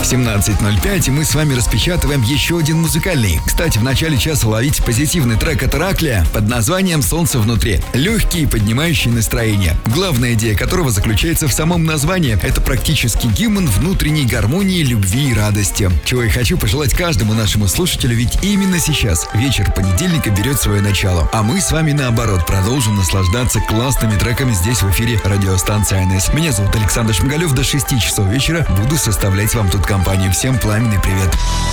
17:05, и мы с вами распечатываем еще один музыкальный. Кстати, в начале часа ловите позитивный трек от Ираклия под названием «Солнце внутри». Легкий и поднимающий настроение. Главная идея которого заключается в самом названии. Это практически гимн внутренней гармонии, любви и радости. Чего я хочу пожелать каждому нашему слушателю, ведь именно сейчас вечер понедельника берет свое начало. А мы с вами, наоборот, продолжим наслаждаться классными треками здесь в эфире радиостанции АНС. Меня зовут Александр Шмигалев. До 6 часов вечера буду составлять вам тут компанию. Всем пламенный привет.